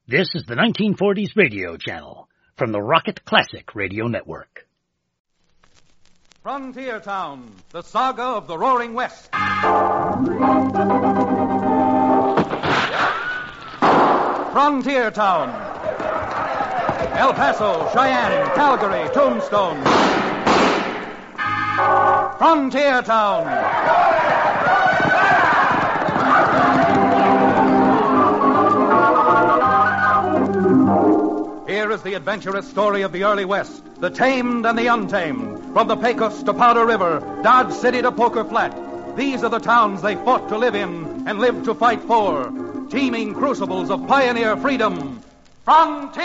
This is the 1940s radio channel from the Rocket Classic Radio Network. Frontier Town, the saga of the Roaring West. Frontier Town. El Paso, Cheyenne, Calgary, Tombstone. Frontier Town. Here is the adventurous story of the early West, the tamed and the untamed. From the Pecos to Powder River, Dodge City to Poker Flat. These are the towns they fought to live in and lived to fight for. Teeming crucibles of pioneer freedom. Frontier